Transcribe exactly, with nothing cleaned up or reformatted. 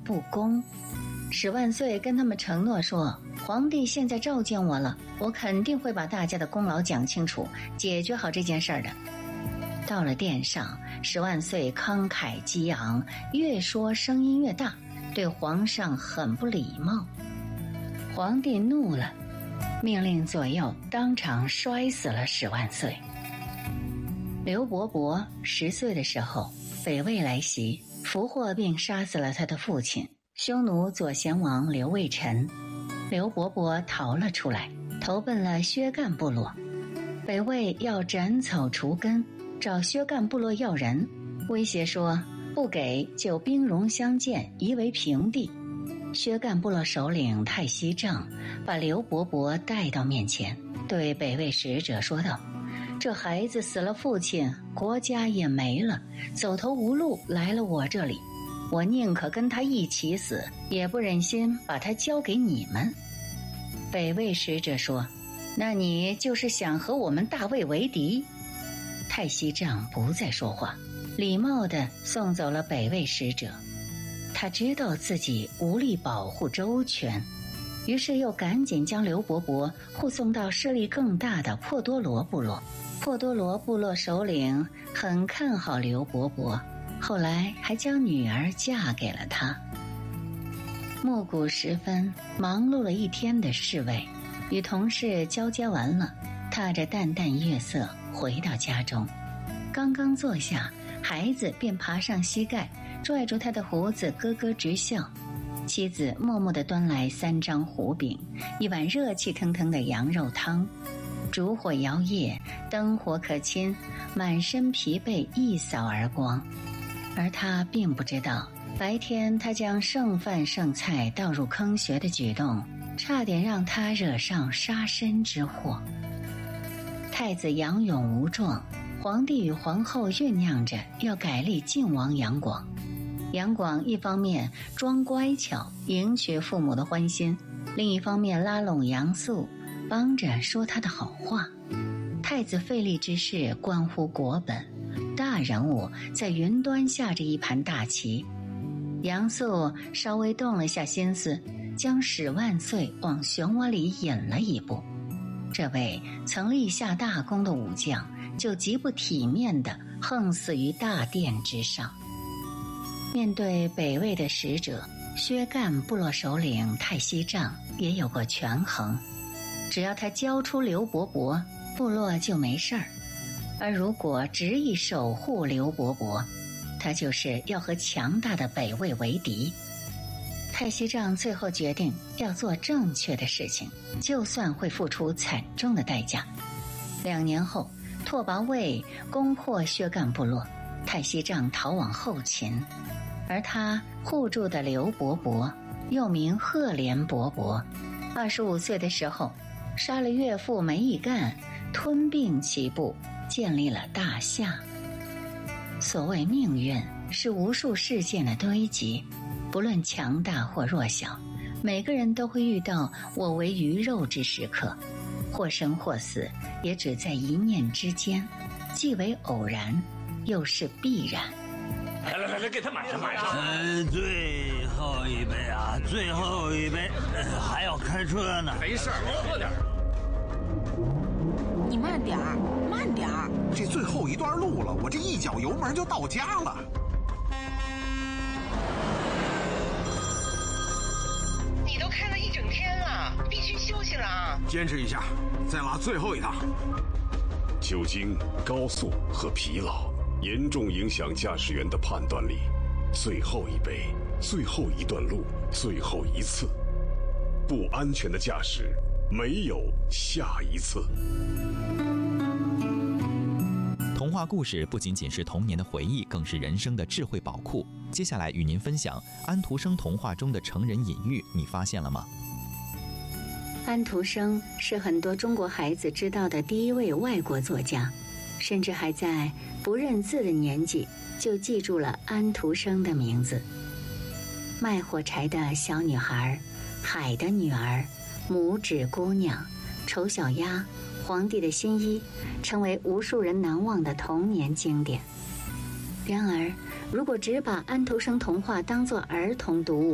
不公。史万岁跟他们承诺说，皇帝现在召见我了，我肯定会把大家的功劳讲清楚，解决好这件事儿的。到了殿上，史万岁慷慨激昂，越说声音越大，对皇上很不礼貌。皇帝怒了，命令左右当场摔死了史万岁。刘伯伯十岁的时候，北魏来袭，俘获并杀死了他的父亲，匈奴左贤王刘卫辰。刘伯伯逃了出来，投奔了薛干部落。北魏要斩草除根，找薛干部落要人，威胁说不给就兵戎相见，夷为平地。薛干部落首领太西正把刘伯伯带到面前，对北魏使者说道，这孩子死了父亲，国家也没了，走投无路来了我这里，我宁可跟他一起死，也不忍心把他交给你们。北魏使者说，那你就是想和我们大魏为敌。太西正不再说话，礼貌地送走了北魏使者。他知道自己无力保护周全，于是又赶紧将刘伯伯护送到势力更大的破多罗部落。破多罗部落首领很看好刘伯伯，后来还将女儿嫁给了他。暮鼓时分，忙碌了一天的侍卫与同事交接完了，踏着淡淡月色回到家中。刚刚坐下，孩子便爬上膝盖，拽住他的胡子咯咯直笑。妻子默默地端来三张糊饼，一碗热气腾腾的羊肉汤。烛火摇曳，灯火可亲，满身疲惫一扫而光。而他并不知道，白天他将剩饭剩菜倒入坑穴的举动，差点让他惹上杀身之祸。太子杨勇无状，皇帝与皇后酝酿着要改立晋王杨广。杨广一方面装乖巧赢取父母的欢心，另一方面拉拢杨素，帮着说他的好话。太子费力之事关乎国本，大人物在云端下着一盘大棋。杨素稍微动了下心思，将史万岁往漩涡里引了一步。这位曾立下大功的武将，就极不体面地横死于大殿之上。面对北魏的使者，薛干部落首领太西正也有过权衡，只要他交出刘伯伯，部落就没事儿；而如果执意守护刘伯伯，他就是要和强大的北魏为敌。太西正最后决定要做正确的事情，就算会付出惨重的代价。两年后，拓跋魏攻破薛干部落，太西正逃往后秦，而他护住的刘伯伯，又名赫连勃勃，二十五岁的时候杀了岳父梅义干，吞并其部，建立了大夏。所谓命运，是无数事件的堆积，不论强大或弱小，每个人都会遇到我为鱼肉之时刻，或生或死，也只在一念之间，既为偶然，又是必然。 来来来来，给他买上买上。 呃，最后一杯啊，最后一杯，呃、还要开车呢。 没事，你喝点。 你慢点儿，慢点儿。 这最后一段路了，我这一脚油门就到家了。 你都开了一整天了，必须休息了啊！ 坚持一下，再拉最后一趟。 酒精、高速和疲劳严重影响驾驶员的判断力。最后一杯，最后一段路，最后一次。不安全的驾驶，没有下一次。 童话故事不仅仅是童年的回忆，更是人生的智慧宝库。接下来与您分享安徒生童话中的成人隐喻，你发现了吗？ 安徒生是很多中国孩子知道的第一位外国作家，甚至还在不认字的年纪就记住了安徒生的名字。卖火柴的小女孩、海的女儿、拇指姑娘、丑小鸭、皇帝的新衣，成为无数人难忘的童年经典。然而，如果只把安徒生童话当作儿童读物，